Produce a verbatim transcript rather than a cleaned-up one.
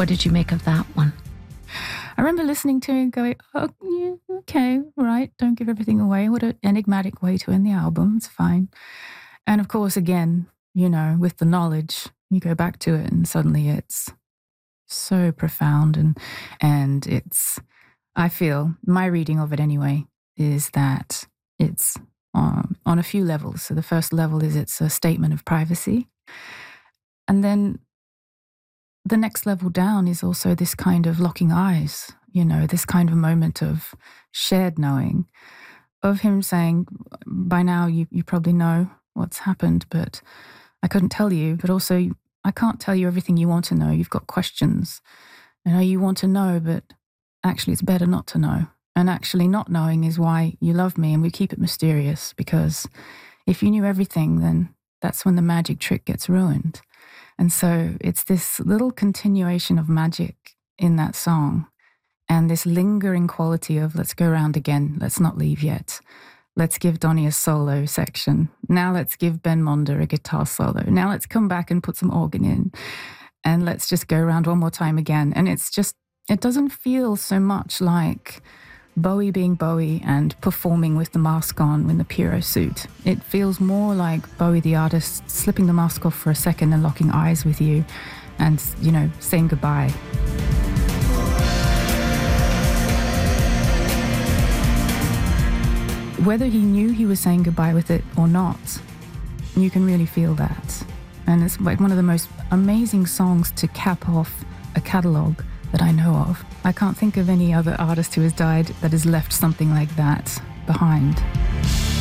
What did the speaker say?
What did you make of that one? I remember listening to it and going, oh, yeah, okay, right, don't give everything away. What an enigmatic way to end the album. It's fine. And of course, again, you know, with the knowledge, you go back to it and suddenly it's so profound. And, and it's, I feel, my reading of it anyway, is that it's um, on a few levels. So the first level is it's a statement of privacy. And then the next level down is also this kind of locking eyes, you know, this kind of moment of shared knowing, of him saying, by now you, you probably know what's happened, but I couldn't tell you. But also, I can't tell you everything you want to know. You've got questions. I know you want to know, but actually it's better not to know. And actually not knowing is why you love me, and we keep it mysterious, because if you knew everything, then that's when the magic trick gets ruined. And so it's this little continuation of magic in that song, and this lingering quality of let's go around again, let's not leave yet. Let's give Donnie a solo section. Now let's give Ben Monder a guitar solo. Now let's come back and put some organ in. And let's just go around one more time again. And it's just, it doesn't feel so much like Bowie being Bowie and performing with the mask on in the Pierrot suit. It feels more like Bowie the artist slipping the mask off for a second and locking eyes with you and, you know, saying goodbye. Whether he knew he was saying goodbye with it or not, you can really feel that. And it's like one of the most amazing songs to cap off a catalogue that I know of. I can't think of any other artist who has died that has left something like that behind.